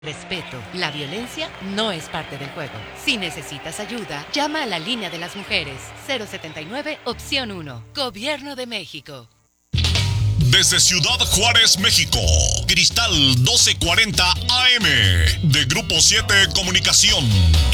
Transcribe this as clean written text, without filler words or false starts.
Respeto. La violencia no es parte del juego. Si necesitas ayuda, llama a la línea de las mujeres. 079, opción 1. Gobierno de México. Desde Ciudad Juárez, México, Cristal 1240 AM, de Grupo 7 Comunicación.